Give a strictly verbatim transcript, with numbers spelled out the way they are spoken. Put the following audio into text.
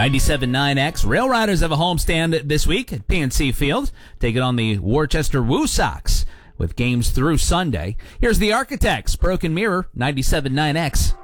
ninety-seven point nine X. Rail Riders have a homestand this week at P N C Field, taking on the Worcester Woo Sox with games through Sunday. Here's the Architects, Broken Mirror, ninety-seven point nine X.